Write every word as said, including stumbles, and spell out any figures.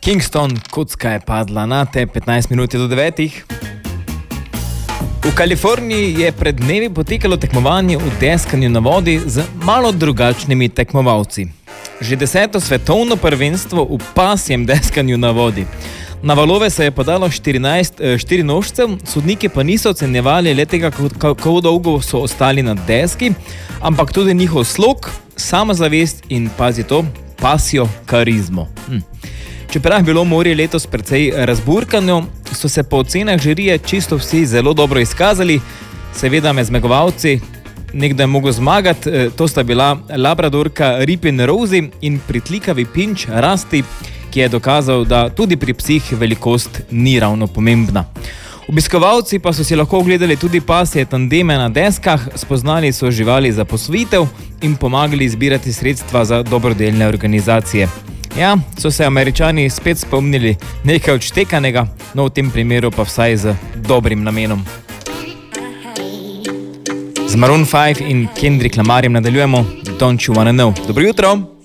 Kingston, kocka je padla na te, petnajst minut do devetih. V Kaliforniji je pred dnevi potekalo tekmovanje v deskanju na vodi z malo drugačnimi tekmovalci. Že deseto svetovno prvenstvo v pasjem deskanju na vodi. Na valove se je podalo štirinajst štirinožcev, sodniki pa niso ocenjevali le tega, kako dolgo so ostali na deski, ampak tudi njihov slog, samozavest in, pazi to, pasjo karizmo. Hm. Čeprav je bilo morje letos precej razburkano, so se po ocenah žirije čisto vsi zelo dobro izkazali, seveda med zmagovalci. Nekdo je mogel zmagati, to sta bila labradorka Ripin Rosie in pritlikavi pinč Rasti, ki je dokazal, da tudi pri psih velikost ni ravno pomembna. Obiskovalci pa so si lahko ogledali tudi pasje tandeme na deskah, spoznali so živali za posvojitev in pomagali zbirati sredstva za dobrodelne organizacije. Ja, so se Američani spet spomnili nekaj odštekanega, no v tem primeru pa vsaj z dobrim namenom. Z Maroon five in Kendrick Lamarjem nadaljujemo Don't You Wanna Know. Dobro jutro!